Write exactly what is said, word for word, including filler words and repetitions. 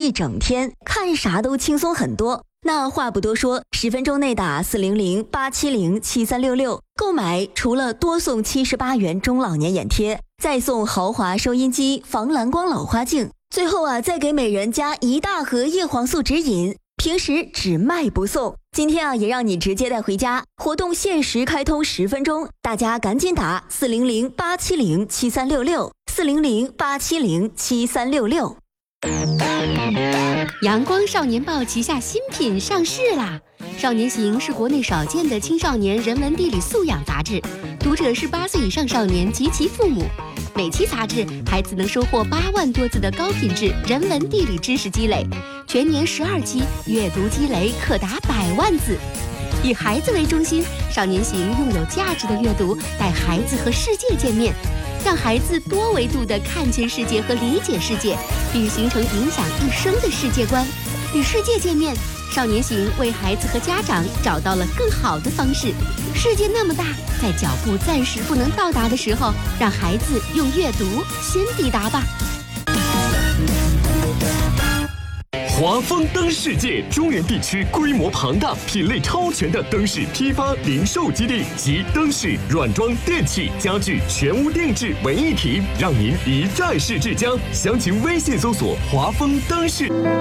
一整天，看啥都轻松很多。那话不多说，十分钟内打四零零八七零七三六六购买，除了多送七十八元中老年眼贴，再送豪华收音机、防蓝光老花镜，最后啊再给每人加一大盒叶黄素指引。平时只卖不送，今天啊也让你直接带回家。活动限时开通十分钟，大家赶紧打四零零八七零七三六六四零零八七零七三六六。 阳光少年报旗下新品上市啦！少年行是国内少见的青少年人文地理素养杂志，读者是八岁以上少年及其父母。每期杂志，孩子能收获八万多字的高品质人文地理知识积累，全年十二期，阅读积累可达百万字。以孩子为中心，少年行用有价值的阅读带孩子和世界见面，让孩子多维度地看见世界和理解世界，并形成影响一生的世界观。与世界见面，少年行为孩子和家长找到了更好的方式。世界那么大，在脚步暂时不能到达的时候，让孩子用阅读先抵达吧。 华丰灯世界中原地区规模庞大、品类超全的灯饰批发零售基地及灯饰、软装、电器、家具全屋定制为一体，让您一站式至江。详情微信搜索华丰灯饰。